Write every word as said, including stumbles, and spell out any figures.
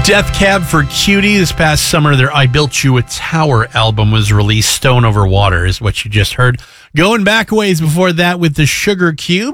Death Cab for Cutie. This past summer, their I Built You a Tower album was released. Stone Over Water is what you just heard. Going back a ways before that with the Sugar Cube.